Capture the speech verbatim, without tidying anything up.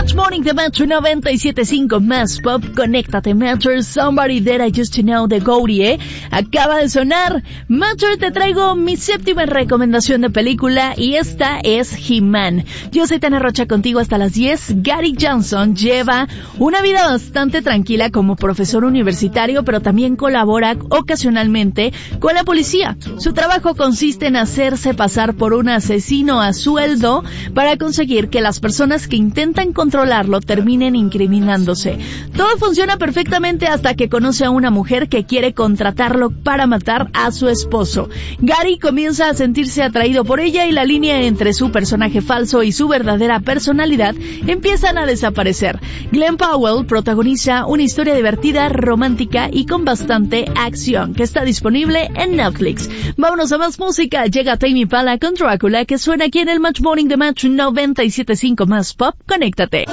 Match Morning de Metro noventa y siete punto cinco más pop. Conéctate, Metro. Somebody That I Used to Know de Gourie acaba de sonar. Metro, te traigo mi séptima recomendación de película y esta es He-Man. Yo soy Tana Rocha contigo hasta las diez. Gary Johnson lleva una vida bastante tranquila como profesor universitario, pero también colabora ocasionalmente con la policía. Su trabajo consiste en hacerse pasar por un asesino a sueldo para conseguir que las personas que intentan controlarlo terminen incriminándose. Todo funciona perfectamente hasta que conoce a una mujer que quiere contratarlo para matar a su esposo. Gary comienza a sentirse atraído por ella y la línea entre su personaje falso y su verdadera personalidad empiezan a desaparecer. Glenn Powell protagoniza una historia divertida, romántica y con bastante acción que está disponible en Netflix. Vámonos a más música. Llega Tame Impala con Drácula, que suena aquí en el Match Morning de Match noventa y siete punto cinco más pop. Conéctate.